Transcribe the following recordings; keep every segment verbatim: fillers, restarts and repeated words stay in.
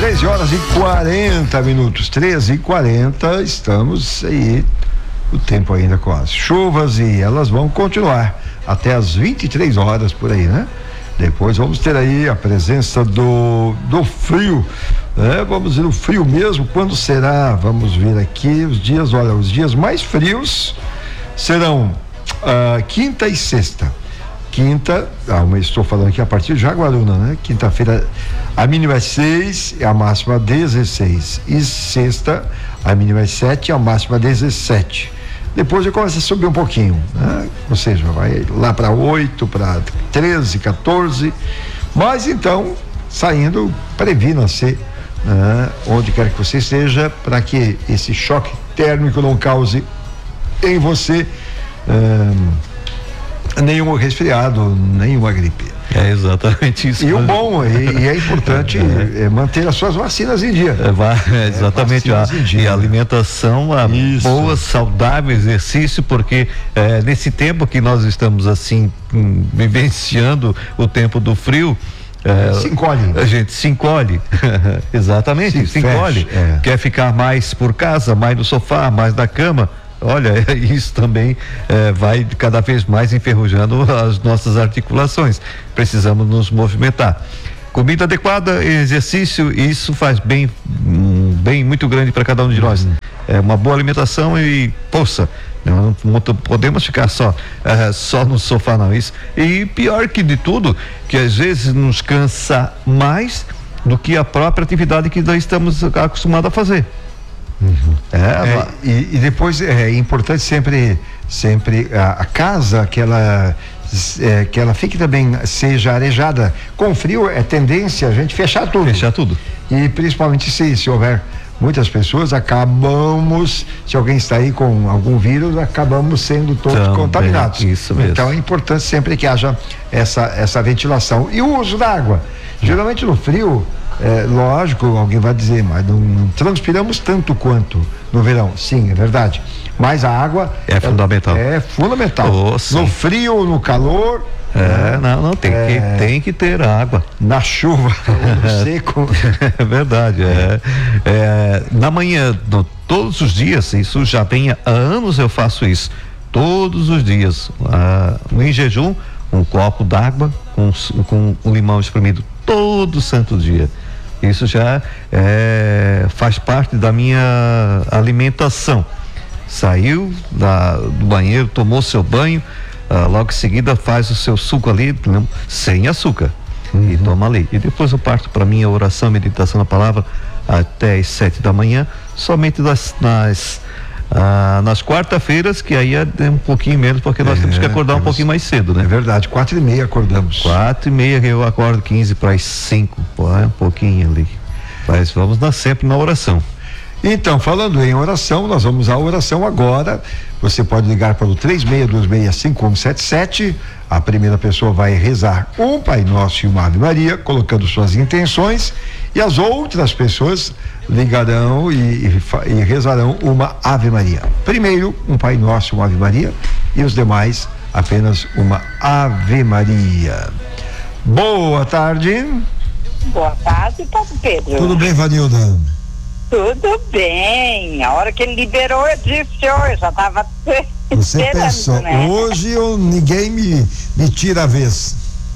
treze horas e quarenta minutos, treze e quarenta, estamos aí, o tempo ainda com as chuvas e elas vão continuar até as vinte e três horas por aí, né? Depois vamos ter aí a presença do, do frio, né? Vamos ver o frio mesmo, quando será? Vamos ver aqui os dias, olha, os dias mais frios serão ah, quinta e sexta. Quinta, ah, estou falando aqui a partir de Jaguaruna, né? Quinta-feira a mínima é seis e a máxima dezesseis. E sexta a mínima é sete e a máxima dezessete. Depois já começa a subir um pouquinho, né? Ou seja, vai lá para oito, para treze, quatorze. Mas então, saindo, previna-se, né? Onde quer que você esteja, para que esse choque térmico não cause em você hum, nenhum resfriado, nenhuma gripe. É exatamente isso. E o bom, e, e é importante é. É manter as suas vacinas em dia. É, vai, é, exatamente. É, a, dia, e a alimentação, a boa, saudável, exercício, porque é, nesse tempo que nós estamos assim, hum, vivenciando o tempo do frio, É, se encolhe. A gente se encolhe. Exatamente, se, se encolhe. É. Quer ficar mais por casa, mais no sofá, mais na cama. Olha, isso também é, vai cada vez mais enferrujando as nossas articulações. Precisamos nos movimentar. Comida adequada, exercício, isso faz bem, um bem muito grande para cada um de nós. Uhum. É uma boa alimentação e, poxa, não, não podemos ficar só, é, só no sofá, não. Isso. E pior que de tudo, que às vezes nos cansa mais do que a própria atividade que nós estamos acostumados a fazer. Uhum. É, é, e, e depois é importante sempre, sempre a, a casa que ela, é, que ela fique também, seja arejada. Com frio é tendência a gente fechar tudo. Fechar tudo. E principalmente se, se houver muitas pessoas, acabamos, se alguém está aí com algum vírus, acabamos sendo todos também contaminados. Isso mesmo. Então é importante sempre que haja essa, essa ventilação. E o uso da água. Geralmente no frio, é, lógico, alguém vai dizer, mas não, não transpiramos tanto quanto no verão. Sim, é verdade. Mas a água é, é fundamental. É fundamental. Oh, no frio, no calor. É, não, não, tem, é, que, tem que ter água. Na chuva, no seco. É verdade. É, é, na manhã, no, todos os dias, isso já tem há anos eu faço isso. Todos os dias. Ah, em jejum, um copo d'água com, com um limão espremido todo santo dia. Isso já é, faz parte da minha alimentação. Saiu da, do banheiro, tomou seu banho, ah, logo em seguida faz o seu suco ali, não, sem açúcar, uhum. E toma ali. E depois eu parto para minha oração, meditação na palavra até às sete da manhã, somente das, nas Ah, nas quarta-feiras, que aí é um pouquinho menos, porque nós é, temos que acordar temos, um pouquinho mais cedo, né? É verdade, quatro e meia acordamos. Quatro e meia eu acordo quinze para as cinco, pô, é um pouquinho ali. Mas vamos dar sempre na oração. Então, falando em oração, nós vamos à oração agora. Você pode ligar para o três seis dois seis cinco um sete sete. A primeira pessoa vai rezar um Pai Nosso e uma Ave Maria, colocando suas intenções, e as outras pessoas ligarão e, e, e rezarão uma Ave Maria. Primeiro, um Pai Nosso e uma Ave Maria, e os demais apenas uma Ave Maria. Boa tarde. Boa tarde, Padre Pedro. Tudo bem, Vanilda? Tudo bem. A hora que ele liberou, eu disse, oh, eu já estava Você pensou, né? Hoje eu, ninguém me, me tira a vez.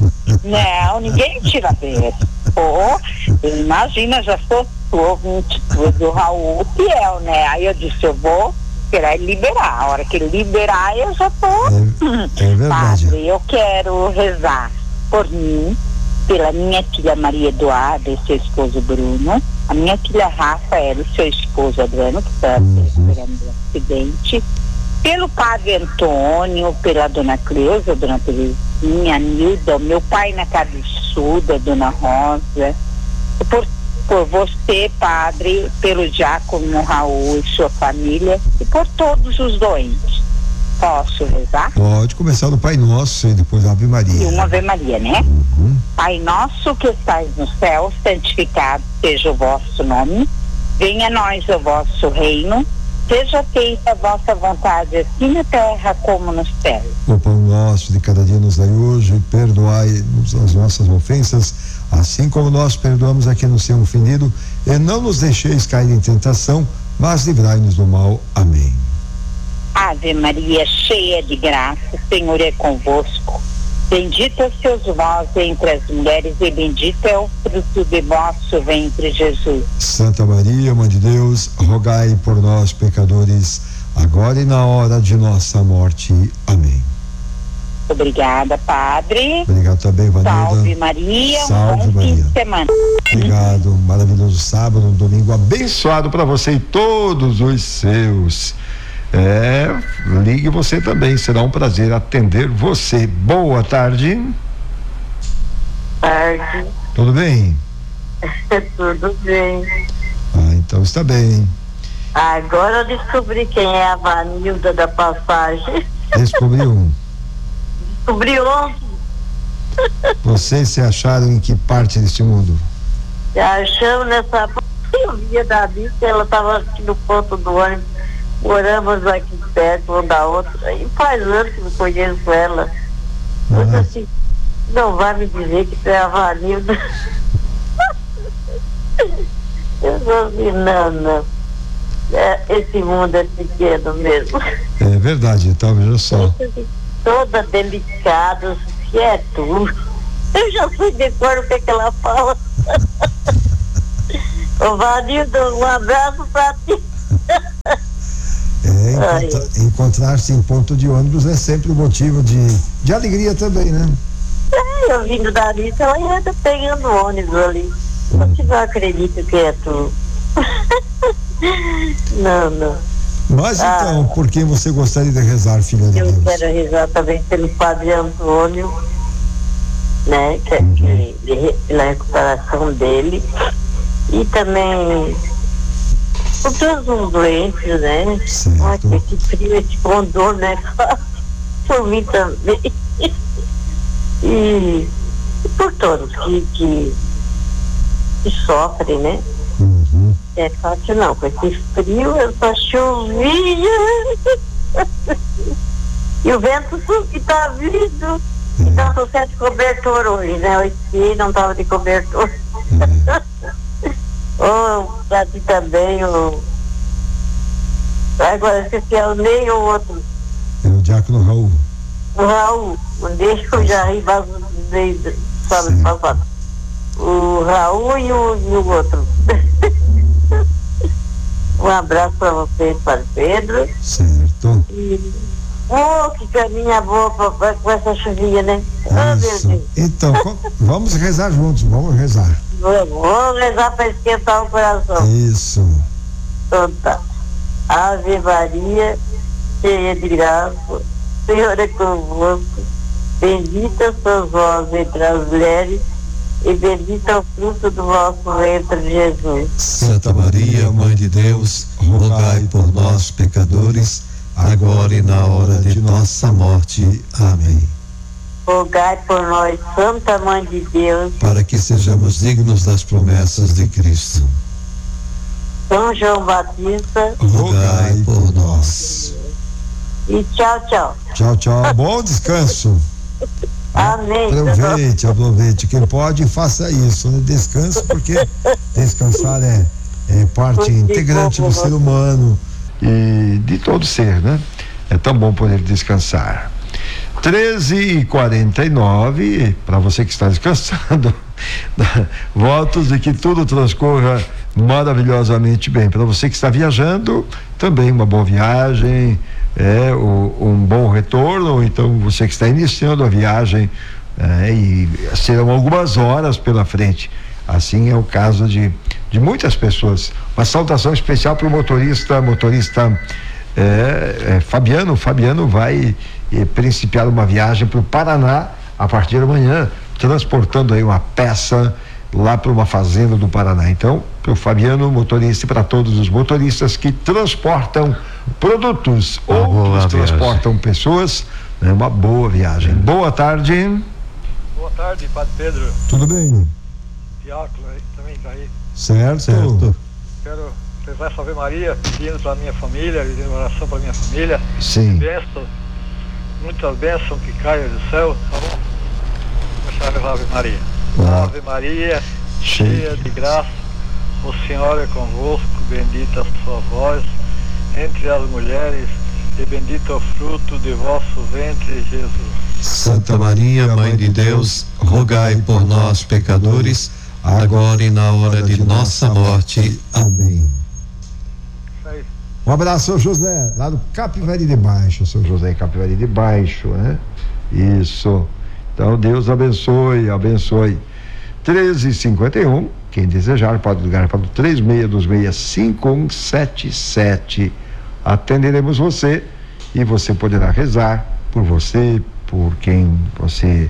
Não, ninguém tira a vez. Pô, imagina, já sou ouvinte do Raul Fiel, né? Aí eu disse, eu vou esperar ele liberar. A hora que ele liberar, eu já tô. É, é verdade. Padre, eu quero rezar por mim, pela minha filha Maria Eduarda e seu esposo Bruno, a minha filha Rafaela e seu esposo Adriano, que está recuperando do acidente, pelo padre Antônio, pela dona Cleusa, dona Terezinha, a Nilda, o meu pai na Cabeçuda, dona Rosa, por, por você, padre, pelo diácono Raul e sua família, e por todos os doentes. Posso rezar? Pode começar no Pai Nosso e depois a Ave Maria. E uma Ave Maria, né? Uhum. Pai nosso que estais no céu, santificado seja o vosso nome, venha a nós o vosso reino, seja feita a vossa vontade, assim na terra como no céu. O pão nosso de cada dia nos dai hoje, perdoai-nos as nossas ofensas, assim como nós perdoamos a quem nos tem ofendido, e não nos deixeis cair em tentação, mas livrai-nos do mal. Amém. Ave Maria, cheia de graça, o Senhor é convosco. Bendita sois vós entre as mulheres e bendito é o fruto de vosso ventre, Jesus. Santa Maria, Mãe de Deus, rogai por nós, pecadores, agora e na hora de nossa morte. Amém. Obrigada, Padre. Obrigado também, Vanilda. Salve Maria, Salve, um bom Maria. fim de semana. Obrigado, um maravilhoso sábado, um domingo abençoado para você e todos os seus. É, ligue você também, será um prazer atender você. Boa tarde. Tarde. Tudo bem? Tudo bem. Ah, então está bem. Agora eu descobri quem é a Vanilda da passagem. Descobri um. Descobri ontem. Vocês se acharam em que parte deste mundo? Achamos nessa. Eu via da vista, ela estava aqui no ponto do ônibus. Moramos aqui perto, uma da outra. E faz anos que não conheço ela. Eu disse assim, não vai me dizer que tu é a Vanilda. Eu disse assim, não, não. É, esse mundo é pequeno mesmo. É verdade, então veja só. Toda delicada, se é tu. Eu já sei de cor o que, é que ela fala. Ô Vanilda, um abraço pra ti. É, encontra, encontrar-se em ponto de ônibus é sempre um motivo de, de alegria também, né? É, eu vindo da lista, ela ia pegando ônibus ali. Você não acredita que é tu. Não, não. Mas então, ah, por que você gostaria de rezar, filha de eu Deus? Eu quero rezar também pelo Padre Antônio, né? Que, uhum. que, de, pela recuperação dele. E também por todos os doentes, né? Olha, esse frio, esse condor, né? Por mim também. E, e por todos que, que, que sofrem, né? Uhum. É fácil não, com esse frio eu só chovia. E o vento que tá vindo. Uhum. Então tô sem cobertor hoje, né? Eu esquiei, não tava de cobertor. Uhum. Oh, pra ti também, oh. Agora esqueci o Ney ou outro. É o Diácono Raul. O Raul, o Ney eu já ri bastante, sabe, passado. O Raul e o, e o outro. Um abraço pra vocês, Padre Pedro. Certo. E, oh, que caminha boa pra, pra, com essa chuvinha, né? Oh, meu Deus. Então, com, vamos rezar juntos, vamos rezar. Vamos, vamos rezar para esquentar o coração. Isso. Então tá. Ave Maria, cheia de graça, o Senhor é convosco. Bendita sois vós entre as mulheres, e bendito é o fruto do vosso ventre, Jesus. Santa Maria, Mãe de Deus, rogai por nós, pecadores, agora e na hora de nossa morte. Amém. Rogai por nós, Santa Mãe de Deus, para que sejamos dignos das promessas de Cristo. São João Batista, rogai por nós. E tchau, tchau. Tchau, tchau. Bom descanso. Amém. Aproveite, aproveite. Quem pode, faça isso. Né? Descanse, porque descansar é, é parte integrante do ser humano e de todo ser, né? É tão bom poder descansar. treze e quarenta e nove, para você que está descansando, votos de que tudo transcorra maravilhosamente bem. Para você que está viajando, também uma boa viagem, é, o, um bom retorno. Então, você que está iniciando a viagem, é, e serão algumas horas pela frente. Assim é o caso de, de muitas pessoas. Uma saudação especial para o motorista, motorista é, é, Fabiano. Fabiano vai é, principiar uma viagem para o Paraná a partir de amanhã, transportando aí uma peça lá para uma fazenda do Paraná. Então, para o Fabiano, motorista, e para todos os motoristas que transportam produtos, uma outros transportam viagem. Pessoas, né? Uma boa viagem. Boa tarde. Boa tarde, Padre Pedro. Tudo bem? Diácono aí, também tá aí. Certo. certo. Quero rezar essa Ave Maria, pedindo para minha família, pedindo oração para minha família. Sim. Bênção, muitas bênçãos que caiam do céu, tá bom? Vou rezar a Ave Maria. Ave Maria, cheia de graça, o Senhor é convosco, bendita a sua voz entre as mulheres, e bendito é o fruto de vosso ventre, Jesus. Santa Maria, Mãe de Deus, rogai por nós, pecadores, agora e na hora de nossa morte. Amém. Um abraço, seu José, lá do Capivari de Baixo, seu José Capivari de Baixo, né? Isso. Então, Deus abençoe, abençoe. treze e cinquenta e um, quem desejar pode ligar para o três seis dois seis, cinco um sete sete. Atenderemos você e você poderá rezar por você, por quem você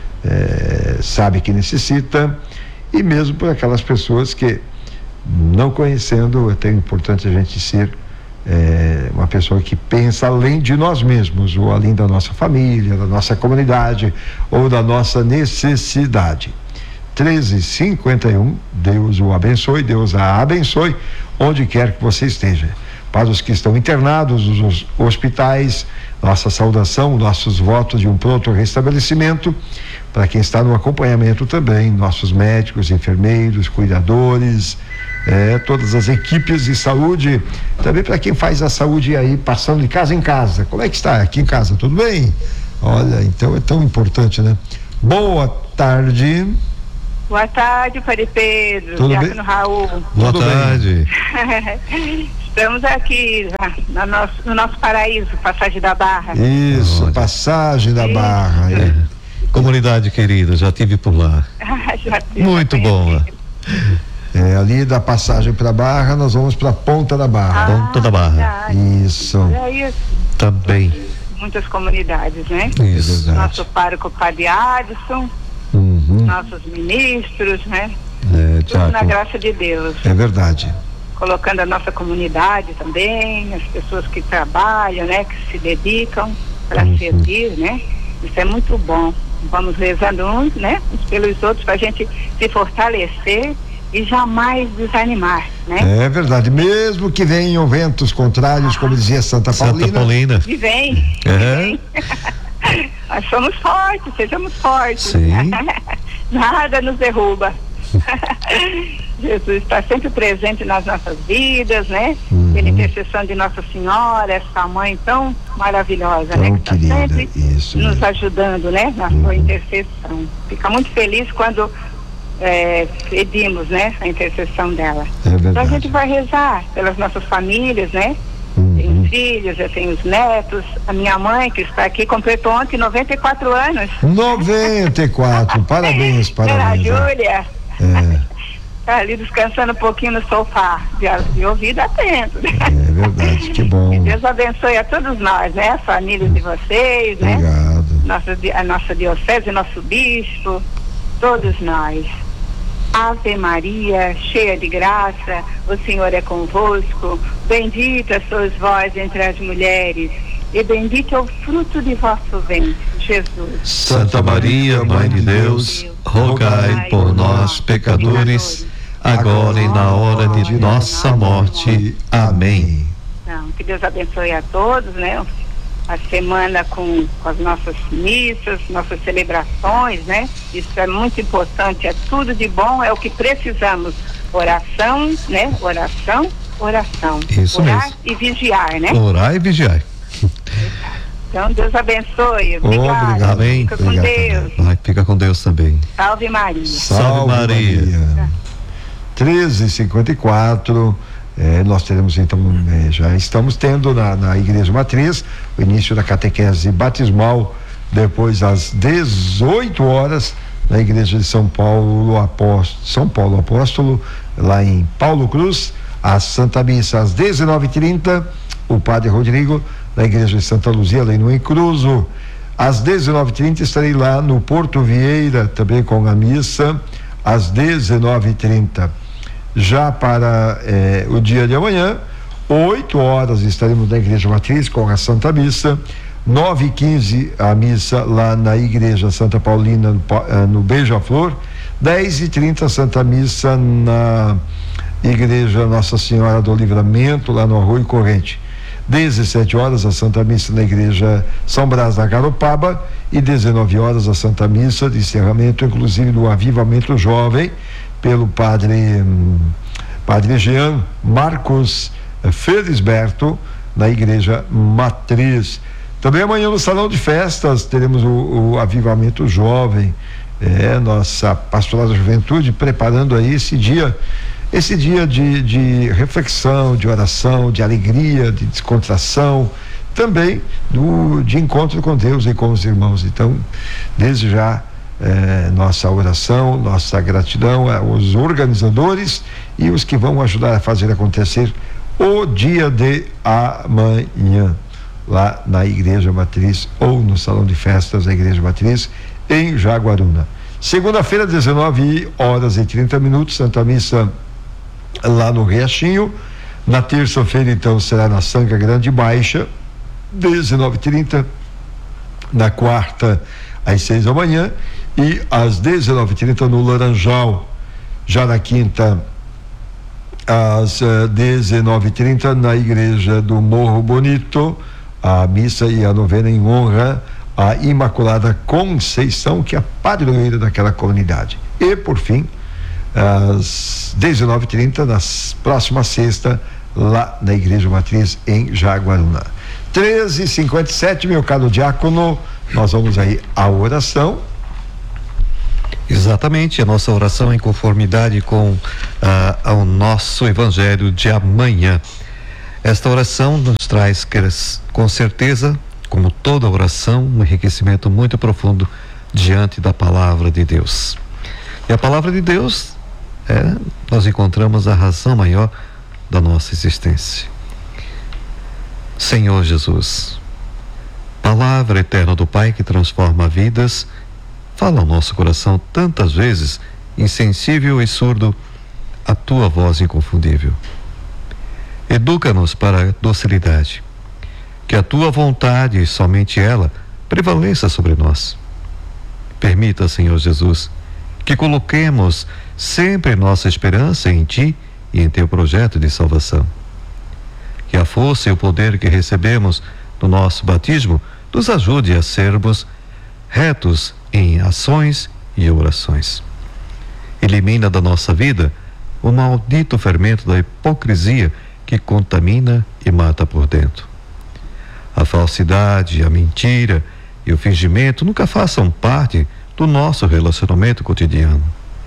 eh, sabe que necessita, e mesmo por aquelas pessoas que, não conhecendo, é tão importante a gente ser É, uma pessoa que pensa além de nós mesmos, ou além da nossa família, da nossa comunidade, ou da nossa necessidade. treze e cinquenta e um, Deus o abençoe, Deus a abençoe, onde quer que você esteja. Para os que estão internados nos hospitais, nossa saudação, nossos votos de um pronto restabelecimento. Para quem está no acompanhamento também, nossos médicos, enfermeiros, cuidadores, É, todas as equipes de saúde, também para quem faz a saúde aí, passando de casa em casa. Como é que está aqui em casa? Tudo bem? Olha, então é tão importante, né? Boa tarde. Boa tarde, Padre Pedro. Tudo Diácono bem? Raul. Boa Tudo tarde. Estamos aqui na, no, nosso, no nosso paraíso, Passagem da Barra. Isso, Olha. Passagem da Isso. Barra. É. Comunidade querida, já tive por lá. Já tive, Muito já boa. É, ali da Passagem para Barra, nós vamos para Ponta da Barra. Ah, Ponta da Barra. verdade. Isso. É isso. Também. Muitas comunidades, né? Isso. Verdade. Nosso pároco Padre Adson, Uhum. nossos ministros, né? É, Tudo na Tiago, graça de Deus. é verdade. Colocando a nossa comunidade também, as pessoas que trabalham, né? Que se dedicam para Uhum. servir, né? Isso é muito bom. Vamos rezando uns, né? Uns pelos outros, para a gente se fortalecer e jamais desanimar, né? É verdade. Mesmo que venham ventos contrários, como dizia Santa Paulina. Santa Paulina. E vem, e É. vem. Nós somos fortes, sejamos fortes. Sim. Nada nos derruba. Jesus está sempre presente nas nossas vidas, né? Uhum. Pela intercessão de Nossa Senhora, essa mãe tão maravilhosa, Tão né? Que está querida, sempre isso nos mesmo. ajudando, né? Na Uhum. sua intercessão. Fica muito feliz quando é, pedimos, né? A intercessão dela. É Então a verdade. gente vai rezar pelas nossas famílias, né? Uhum. Tenho filhos, eu tenho os netos, a minha mãe que está aqui completou ontem noventa e quatro anos. noventa e quatro, parabéns, Era a parabéns. Júlia. É, Tá ali descansando um pouquinho no sofá, de, de ouvido atento. é verdade, que bom. Que Deus abençoe a todos nós, né? As famílias de vocês, né? Obrigado. Nossa, di- a nossa diocese, nosso bispo, todos nós. Ave Maria, cheia de graça, o Senhor é convosco, bendita sois vós entre as mulheres, e bendito é o fruto de vosso ventre, Jesus. Santa Maria, Mãe de Deus, rogai por nós, pecadores, agora e na hora de nossa morte. Amém. Então, que Deus abençoe a todos, né? A semana com, com as nossas missas, nossas celebrações, né? Isso é muito importante, é tudo de bom, é o que precisamos. Oração, né? Oração, oração. Isso Orar mesmo. e vigiar, né? Orar e vigiar. Então, Deus abençoe. Obrigada. Obrigado. Amém. Fica com Obrigado Deus. Ai, fica com Deus também. Salve Maria. Salve Maria. treze e cinquenta e quatro, eh, nós teremos então, eh, já estamos tendo na, na Igreja Matriz o início da catequese batismal, depois às dezoito horas na Igreja de São Paulo Apóstolo, São Paulo Apóstolo, lá em Paulo Cruz, a Santa Missa às dezenove e trinta, o Padre Rodrigo na Igreja de Santa Luzia, lá no Encruzo. Às dezenove e trinta estarei lá no Porto Vieira, também com a missa, às dezenove e trinta. Já para eh, o dia de amanhã, oito horas estaremos na Igreja Matriz com a Santa Missa, nove e quinze a missa lá na Igreja Santa Paulina, no, eh, no Beija-Flor, dez e trinta Santa Missa na Igreja Nossa Senhora do Livramento, lá no Arroio Corrente. dezessete horas a Santa Missa na Igreja São Brás da Garopaba e dezenove horas a Santa Missa de encerramento, inclusive do Avivamento Jovem, pelo padre hum, padre Jean Marcos eh, Felisberto, na Igreja Matriz. Também amanhã no Salão de Festas teremos o, o Avivamento Jovem, é, nossa Pastoral da Juventude preparando aí esse dia esse dia de, de reflexão, de oração, de alegria, de descontração, também do, de encontro com Deus e com os irmãos. Então, desde já, eh, nossa oração, nossa gratidão aos organizadores e os que vão ajudar a fazer acontecer o dia de amanhã, lá na Igreja Matriz ou no Salão de Festas da Igreja Matriz, em Jaguaruna. Segunda-feira, dezenove horas e trinta minutos, Santa Missa lá no Riachinho. Na terça-feira, então, será na Sanga Grande Baixa, dezenove e trinta. Na quarta, às seis da manhã, e às dezenove e trinta no Laranjal. Já na quinta, às uh, dezenove e trinta, na Igreja do Morro Bonito, a missa e a novena em honra à Imaculada Conceição, que é a padroeira daquela comunidade. E, por fim, às dezenove e trinta, na próxima sexta, lá na Igreja Matriz, em Jaguaruna. treze e cinquenta e sete, meu caro diácono, nós vamos aí à oração. Exatamente, a nossa oração em conformidade com ah, ao nosso evangelho de amanhã. Esta oração nos traz, com certeza, como toda oração, um enriquecimento muito profundo diante da palavra de Deus. E a palavra de Deus, é, nós encontramos a razão maior da nossa existência. Senhor Jesus, palavra eterna do Pai que transforma vidas, fala ao nosso coração tantas vezes, insensível e surdo, a tua voz inconfundível. Educa-nos para a docilidade, que a tua vontade, e somente ela, prevaleça sobre nós. Permita, Senhor Jesus, que coloquemos sempre nossa esperança em ti e em teu projeto de salvação. Que a força e o poder que recebemos no nosso batismo nos ajude a sermos retos em ações e orações. Elimina da nossa vida o maldito fermento da hipocrisia que contamina e mata por dentro. A falsidade, a mentira e o fingimento nunca façam parte do nosso relacionamento cotidiano.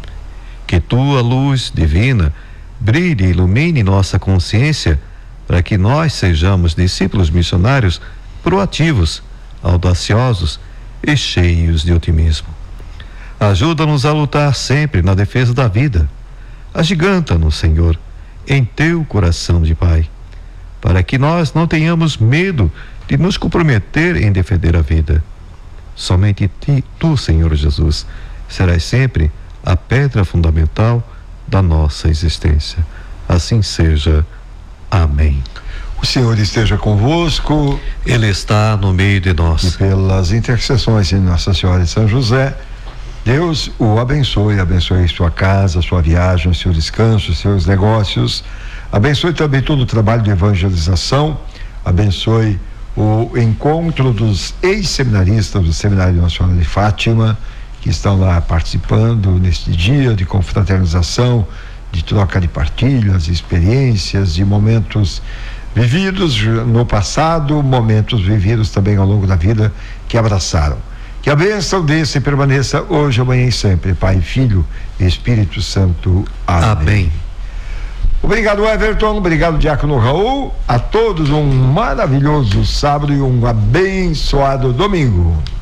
Que tua luz divina brilhe e ilumine nossa consciência para que nós sejamos discípulos missionários proativos, audaciosos e cheios de otimismo. Ajuda-nos a lutar sempre na defesa da vida. Agiganta-nos, Senhor, em teu coração de Pai, para que nós não tenhamos medo de nos comprometer em defender a vida. Somente ti, tu, Senhor Jesus, serás sempre a pedra fundamental da nossa existência. Assim seja. Amém. O Senhor esteja convosco. Ele está no meio de nós. E pelas intercessões de Nossa Senhora de São José, Deus o abençoe, abençoe sua casa, sua viagem, seu descanso, seus negócios. Abençoe também todo o trabalho de evangelização. Abençoe o encontro dos ex-seminaristas do Seminário Nacional de Fátima, que estão lá participando neste dia de confraternização, de troca de partilhas, experiências, de momentos vividos no passado, momentos vividos também ao longo da vida que abraçaram. Que a bênção desse permaneça hoje, amanhã e sempre, Pai, Filho e Espírito Santo. Amém. Amém. Obrigado, Everton. Obrigado, Diácono Raul. A todos um maravilhoso sábado e um abençoado domingo.